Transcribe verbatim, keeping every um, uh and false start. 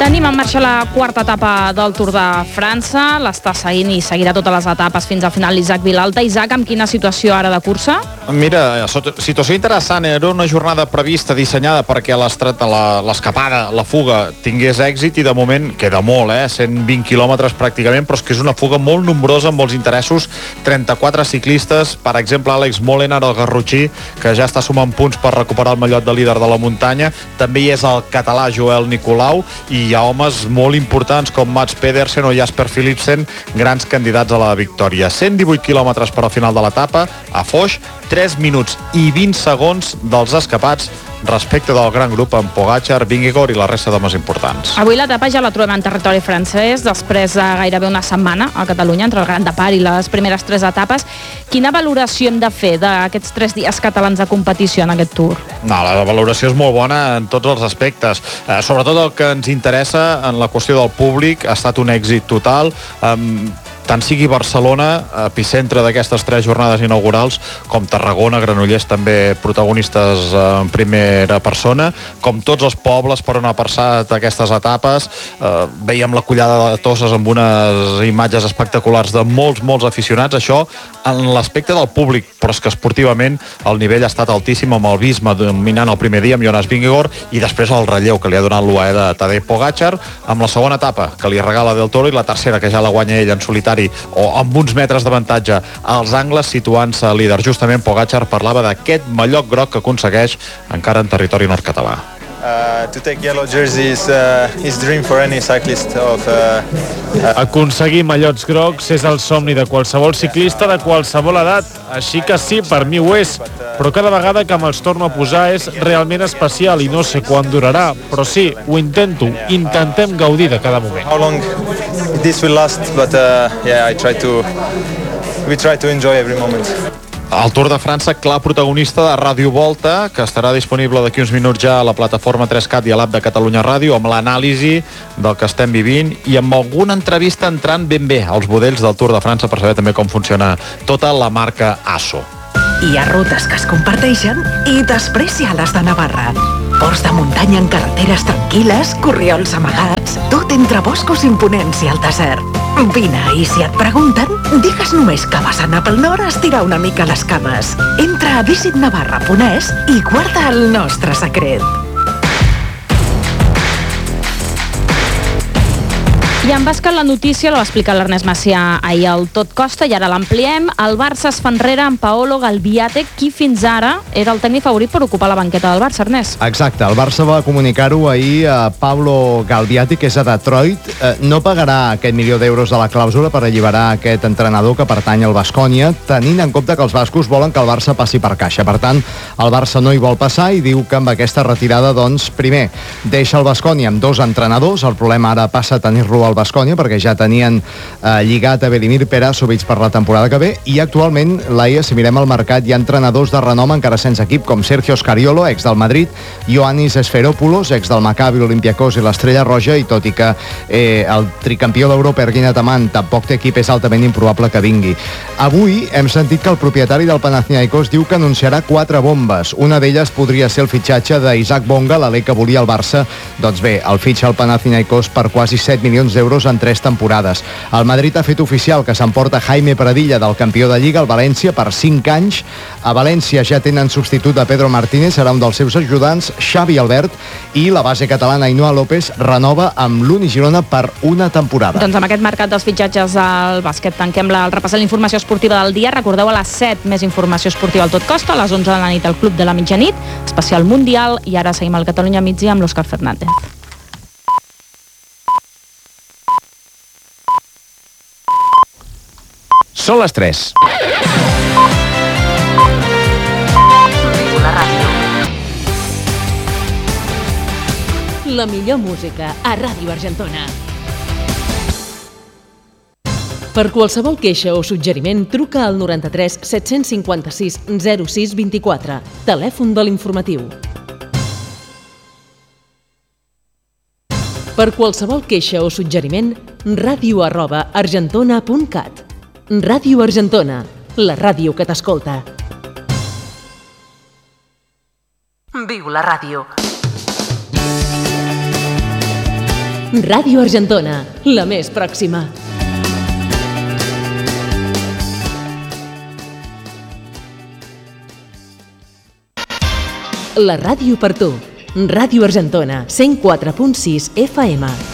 Tenim en marxa la quarta etapa del Tour de França. L'està seguint i seguirà totes les etapes fins al final l'Isaac Vilalta. Isaac, amb quina situació ara de cursa? Mira, situació interessant. Era una jornada prevista, dissenyada perquè l'escapada, la fuga, tingués èxit i de moment queda molt, eh? cent vint quilòmetres pràcticament, però és que és una fuga molt nombrosa amb molts interessos. trenta-quatre ciclistes, per exemple, Àlex Molenaar, el garrotxí, que ja està sumant punts per recuperar el mallot de líder de la muntanya. També hi és el català Joel Nicolau i hi ha homes molt importants com Mats Pedersen o Jasper Philipsen, grans candidats a la victòria. cent divuit quilòmetres per al final de l'etapa, a Foix, tres minuts i vint segons dels escapats respecte del gran grup amb Pogačar, Vingegaard i la resta d'homes importants. Avui l'etapa ja la trobem en territori francès, després de gairebé una setmana a Catalunya, entre el Gran Depart i les primeres tres etapes. Quina valoració hem de fer d'aquests tres dies catalans de competició en aquest Tour? No, la valoració és molt bona en tots els aspectes. Eh, sobretot el que ens interessa en la qüestió del públic ha estat un èxit total. Um, tant sigui Barcelona, epicentre d'aquestes tres jornades inaugurals, com Tarragona, Granollers també protagonistes en primera persona, com tots els pobles per on ha passat aquestes etapes. Eh, veiem la collada de Toses amb unes imatges espectaculars de molts, molts aficionats. Això en l'aspecte del públic, però és que esportivament el nivell ha estat altíssim, amb el Visma dominant el primer dia amb Jonas Vingegaard i després el relleu que li ha donat l'U A E de Tadej Pogačar, amb la segona etapa que li regala Del Toro i la tercera que ja la guanya ell en solitari o amb uns metres d'avantatge als angles, situant-se líder. Justament Pogačar parlava d'aquest mallot groc que aconsegueix encara en territori nord-català. Uh, to take yellow jersey is, uh, is dream for any cyclist of, uh, uh... Aconseguir mallots grocs és el somni de qualsevol ciclista de qualsevol edat, així que sí, per mi ho és, però cada vegada que me'ls torno a posar és realment especial i no sé quan durarà, però sí, ho intento, intentem gaudir de cada moment. How long this will last, but uh, yeah, I try to we try to enjoy every moment. El Tour de França, clar protagonista de Ràdio Volta, que estarà disponible d'aquí uns minuts ja a la plataforma tres cat i a l'app de Catalunya Ràdio, amb l'anàlisi del que estem vivint i amb alguna entrevista entrant ben bé als budells del Tour de França per saber també com funciona tota la marca ASO. Hi ha rutes que es comparteixen i després hi ha les de Navarra. Ports de muntanya en carreteres tranquil·les, corriols amagats, tot entre boscos imponents i el desert. Vine, i si et pregunten, digues només que vas anar pel nord a estirar una mica les cames. Entra a visit navarra punt es i guarda el nostre secret. I en bàsquet la notícia la va explicar l'Ernest Macià ahir al Tot Costa i ara l'ampliem. El Barça es fa enrere amb Paolo Galbiate, qui fins ara era el tècnic favorit per ocupar la banqueta del Barça, Ernest. Exacte, el Barça va comunicar-ho ahir a Pablo Galbiate, que és a Detroit. Eh, no pagarà aquest milió d'euros de la clàusula per alliberar aquest entrenador que pertany al Baskonia, tenint en compte que els bascos volen que el Barça passi per caixa. Per tant, el Barça no hi vol passar i diu que amb aquesta retirada, doncs, primer, deixa el Baskonia amb dos entrenadors. El problema ara passa a tenir-lo al Baskonia, perquè ja tenien eh, lligat a Velimir Perasovic per la temporada que ve, i actualment, Laia, si mirem el mercat, hi ha entrenadors de renom encara sense equip, com Sergio Scariolo, ex del Madrid, Ioannis Esferopoulos, ex del Maccabi, l'Olympiacos i l'Estrella Roja, i tot i que eh, el tricampió d'Europa, Ergin Ataman, tampoc té equip, és altament improbable que vingui. Avui hem sentit que el propietari del Panathinaikos diu que anunciarà quatre bombes. Una d'elles podria ser el fitxatge d'Isaac Bonga, l'alè que volia el Barça. Doncs bé, el fitxa el Panathinaikos per quasi set milions d'euros en tres temporades. El Madrid ha fet oficial que s'emporta Jaime Pradilla, del campió de Lliga, al València, per cinc anys. A València ja tenen substitut de Pedro Martínez, serà un dels seus ajudants, Xavi Albert, i la base catalana Ainhoa López renova amb l'Uni Girona per una temporada. Doncs amb aquest mercat dels fitxatges al bàsquet tanquem la, el repàs de la informació esportiva del dia. Recordeu a les set més informació esportiva al Tot Costa, a les onze de la nit al Club de la Mitjanit, especial Mundial, i ara seguim al Catalunya Migdia amb l'Òscar Fernández. Són les tres. La millor música a Ràdio Argentona. Per qualsevol queixa o suggeriment, truca al noranta-tres set-cents cinquanta-sis zero sis vint-i-quatre, telèfon de l'informatiu. Per qualsevol queixa o suggeriment, ràdio arroba argentona punt cat. Ràdio Argentona, la ràdio que t'escolta. Viu la ràdio. Ràdio Argentona, la més pròxima. La ràdio per tu. Ràdio Argentona, cent quatre punt sis F M.